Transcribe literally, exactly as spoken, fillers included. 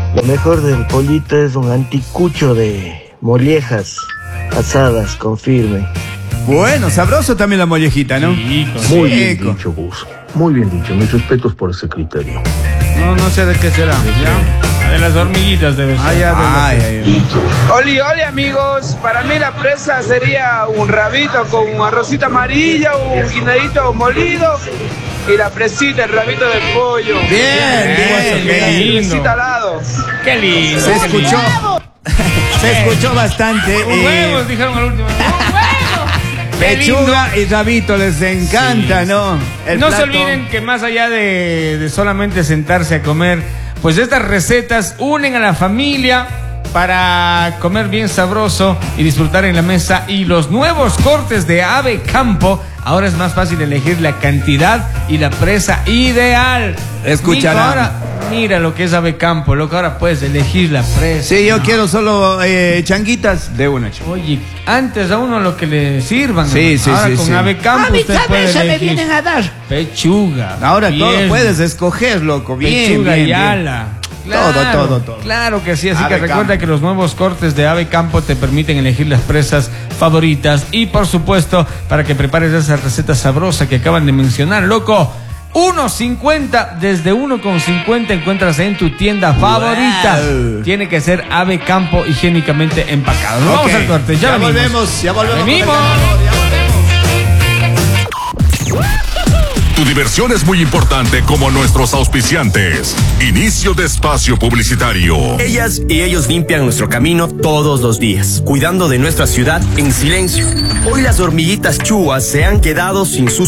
Lo mejor del pollito es un anticucho de mollejas asadas con firme. Bueno, sabroso también la mollejita, ¿no? Sí, con Muy sí, bien con- dicho, Gus. Muy bien dicho. Mis respetos por ese criterio. No, no sé de qué será. ¿Ya? De las hormiguitas debe ser. Ah, ya, ay, ay, ay. Oli, oli amigos, para mí la presa sería un rabito con un arrocito amarillo, un guinadito molido y la presita, el rabito de pollo. Bien, bien, qué bien. lindo. Presita al lado. Qué lindo. Se qué escuchó, lindo. se escuchó bastante. Un eh, huevos, dijeron al último. Un huevo. Qué lindo. Pechuga y rabito les encanta, Sí, ¿no? El no se plato- olviden que más allá de, de solamente sentarse a comer, pues estas recetas unen a la familia para comer bien sabroso y disfrutar en la mesa. Y los nuevos cortes de Ave Campo, ahora es más fácil elegir la cantidad y la presa ideal. Escúchala. Mijo, ahora mira lo que es Ave Campo, loco, ahora puedes elegir la presa. Sí, yo quiero solo eh, changuitas de una. chico. Oye, antes a uno lo que le sirvan. Sí, hermano. sí, ahora sí, con sí. Ave Campo A mi usted puede cabeza me elegir vienen a dar. pechuga. Ahora todo pierna, puedes escoger, loco. Bien, pechuga bien, y bien. ala. Todo, todo, todo. Claro que sí, así Ave que recuerda Campo. que los nuevos cortes de Ave Campo te permiten elegir las presas favoritas y por supuesto para que prepares esa receta sabrosa que acaban de mencionar, loco. uno cincuenta, desde uno cincuenta encuentras en tu tienda favorita. Wow. Tiene que ser Ave Campo higiénicamente empacado. Nos Ok. Vamos al corte, ya, Ya venimos. volvemos, ya volvemos. Venimos. Tu diversión es muy importante como nuestros auspiciantes. Inicio de espacio publicitario. Ellas y ellos limpian nuestro camino todos los días, cuidando de nuestra ciudad en silencio. Hoy las hormiguitas chúas se han quedado sin sus